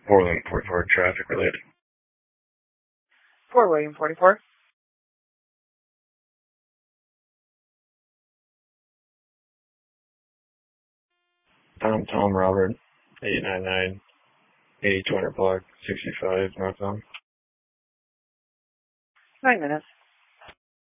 Portland, 44, traffic related. Fort William 44. Tom Robert, 899, 8200 block, 65 northbound. 9 minutes.